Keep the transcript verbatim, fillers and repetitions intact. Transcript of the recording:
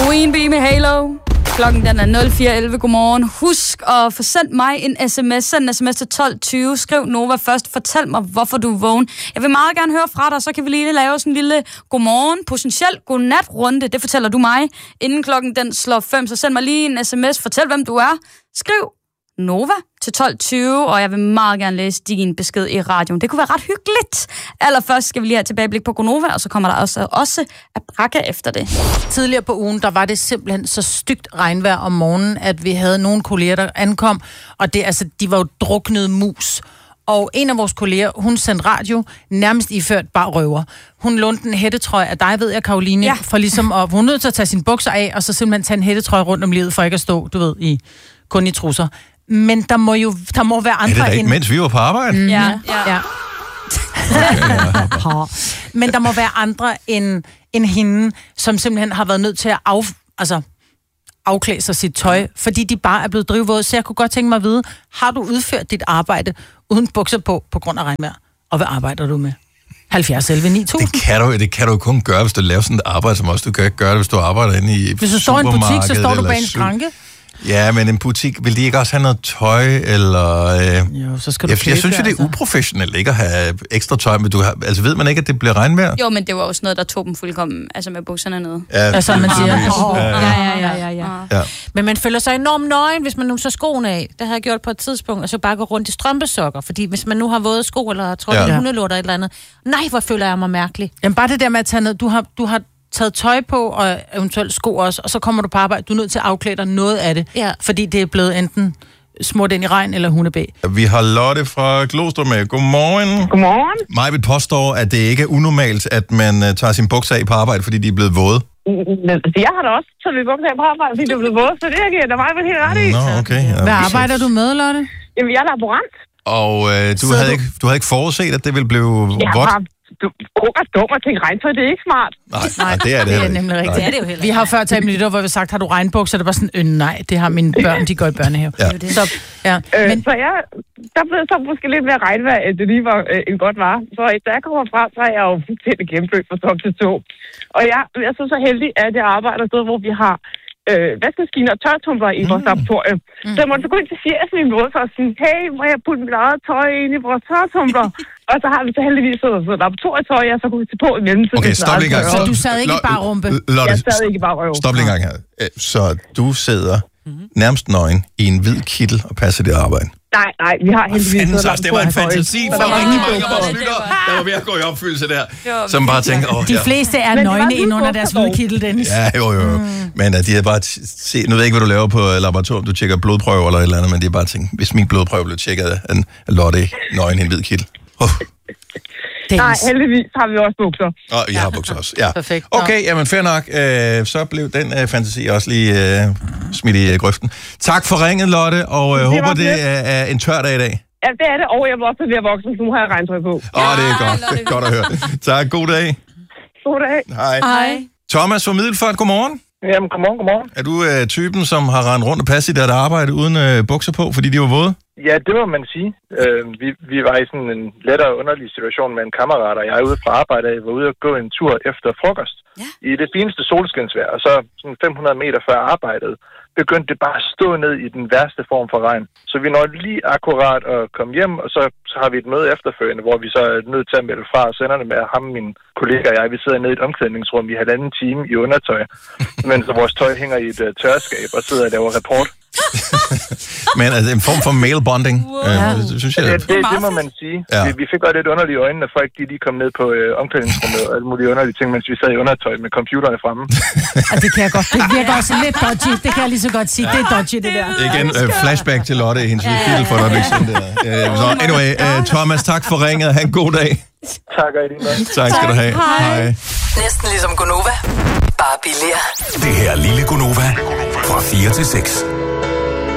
Queen Bee med Halo. Klokken den er nul fire elleve. Godmorgen. Husk at få sendt mig en sms. Send en sms til tolv tyve. Skriv Nova først. Fortæl mig, hvorfor du er vågen. Jeg vil meget gerne høre fra dig, så kan vi lige lave sådan en lille godmorgen, potentielt godnat-runde. Det fortæller du mig. Inden klokken den slår fem, så send mig lige en sms. Fortæl, hvem du er. Skriv Nova til tolv tyve, og jeg vil meget gerne læse din besked i radioen. Det kunne være ret hyggeligt. Allerførst skal vi lige have tilbageblik på Gonova, og så kommer der også, også at prakke efter det. Tidligere på ugen, der var det simpelthen så stygt regnvejr om morgenen, at vi havde nogle kolleger, der ankom, og det, altså, de var jo druknede mus. Og en af vores kolleger, hun sendte radio, nærmest iført bare røver. Hun lånte en hættetrøje af dig, ved jeg, Karoline, ja. For ligesom at, hun er nødt til at tage sine bukser af, og så simpelthen tage en hættetrøje rundt om livet, for ikke at stå, du ved, i, kun i trusser. Men der må jo der må være andre... Er det da ikke, mens vi var på arbejde? Mm, ja, ja. ja. Men der må være andre end, end hende, som simpelthen har været nødt til at af, altså, afklæde sig sit tøj, fordi de bare er blevet drivvåde. Så jeg kunne godt tænke mig at vide, har du udført dit arbejde uden bukser på, på grund af regnvejr? Og hvad arbejder du med? halvfjerds elleve ni tusind. Det kan du, det kan du kun gøre, hvis du laver sådan et arbejde, som også du kan gøre det, hvis du arbejder inde i Hvis du står i en butik, så står du bag en skranke. Ja, men en butik, vil de ikke også have noget tøj, eller... Øh... Jo, så skal du jeg, købe, jeg synes jo, det er altså. uprofessionelt ikke at have ekstra tøj, men du har, altså ved man ikke, at det bliver regnvejr? Jo, men det var også noget, der tog dem fuldkommen, altså med bukserne nede. Ja, altså, man siger, oh, ja, ja, ja, ja, ja. ja. Men man føler sig enormt nøgen, hvis man nu så skoene af. Det har jeg gjort på et tidspunkt, og så bare gå rundt i strømpesokker, fordi hvis man nu har våde sko, eller tror ja. hundelorter eller et eller andet, nej, hvor føler jeg mig mærkelig. Jamen bare det der med at tage ned, du har, du har taget tøj på, og eventuelt sko også, og så kommer du på arbejde, du er nødt til at afklæde dig noget af det, ja. Fordi det er blevet enten smurt ind i regn eller hundebæ. Vi har Lotte fra Glostrup med. Godmorgen. Godmorgen. Majbet påstår, at det ikke er unormalt, at man uh, tager sin bukser af på arbejde, fordi de er blevet våde. Jeg har da også taget min bukser af på arbejde, fordi de er blevet våde, så det er ikke, der var jeg helt ret i. Nå, okay. Ja, hvad arbejder du med, Lotte? Jamen, jeg er laborant. Og øh, du, havde du... Ikke, du havde ikke forudset, at det ville blive vådt? Du går og dumt og tænker, regntøj, det er ikke smart. Nej, nej, det er det. Det er nemlig rigtigt. Det er det jo heller. Vi har før taget en minutter, hvor vi har sagt, har du regnbukser? Det var sådan, øh, nej, det har mine børn, de går i børnehave. Ja. Så, ja. Øh, Men... så jeg, der blev så måske lidt mere regnvejr, at det lige var øh, en godt var. Så da jeg kommer frem, så er jeg jo fuldstændig gennemblødt fra top til to. Og jeg, jeg er så så heldig, at jeg arbejder et sted, hvor vi har øh, vaskemaskiner og tørretumbler i vores laboratorium. Mm. Så jeg måtte så gå ind til chefen i måde for at sige, hey, må jeg putte mit eget tøj ind i vores tørretumbler? Og så har vi så heldigvis så, så laboratorietøj, jeg så kunne tage på i mellemtiden. Okay, stop lige en gang. Så du sad ikke i bare rumpe? Jeg sad ikke i bare røv. Stop lige en gang her. Så du sidder nærmest nøgen i en hvid kittel og passer dit arbejde? Nej, nej, vi har heldigvis... Fanden, så, det var en fantasi for rigtig mange af vores lyttere, der var ved at gå i opfyldelse der, som bare tænker, åh, de fleste er nøgne ind under deres hvide kittel, Dennis. Ja, jo, jo, jo. Men at de har bare set, nu ved jeg ikke, hvad du laver på laboratorium, du tjekker blodprøver eller et eller andet, men de har bare tænkt, hvis min blodprøve blev tjekket af en Lotte nøgen i en hvid kittel. Oh. Nej, heldigvis har vi også bukser. Åh, oh, I har bukser også, ja. Perfekt. Okay, jamen fair nok. Øh, så blev den øh, fantasi også lige øh, smidt i øh, grøften. Tak for ringet, Lotte, og øh, håber, det er, er en tør dag i dag. Ja, det er det, og jeg var også ved at vokse, så nu har jeg regntøj på. Åh, oh, det er godt. Det er godt at høre. Tak, god dag. God dag. Hej. Hej. Thomas fra Middelfart, godmorgen. Jamen, godmorgen, godmorgen. Er du øh, typen, som har rendt rundt og passet i dit arbejde uden øh, bukser på, fordi de var våde? Ja, det må man sige. Øh, vi, vi var i sådan en lettere underlig situation med en kammerat, og jeg er ude fra arbejde, jeg var ude og gå en tur efter frokost. Ja. I det fineste solskinsvejr, og så sådan fem hundrede meter før arbejdet, begyndte det bare at stå ned i den værste form for regn. Så vi når lige akkurat at komme hjem, og så, så har vi et møde efterfølgende, hvor vi så er nødt til at melde fra og sender det med ham, min kollega og jeg. Vi sidder nede i et omklædningsrum i halvanden time i undertøj, mens vores tøj hænger i et uh, tørskab og sidder og laver rapport. Men altså en form for male bonding, wow. øh, det synes jeg. Det, det, det må man sige. Ja. Vi, vi fik godt lidt underlige øjne, når folk de lige kom ned på øh, omklædningsrummet og alle mulige underlige ting, mens vi sad i undertøj med computerne fremme. Og det kan jeg godt. Det virker også lidt dodgy. Det kan jeg lige så godt sige. Ja. Det er dodgy, det der. Igen, øh, flashback til Lotte i hendes lille kittel for dig. Øh, så anyway, øh, Thomas, tak for ringet. Ha' en god dag. Tak, og i din dag. Tak skal du have. Hej. Hej. Næsten ligesom Gonova. Bare billigere. Det her lille Gonova fra fire til seks.